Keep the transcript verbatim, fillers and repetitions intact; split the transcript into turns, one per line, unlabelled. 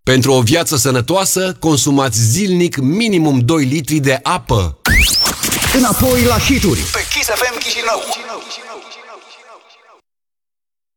Pentru o viață sănătoasă, consumați zilnic minimum doi litri de apă.
Înapoi la hituri
Pe Kiss F M Chișinău.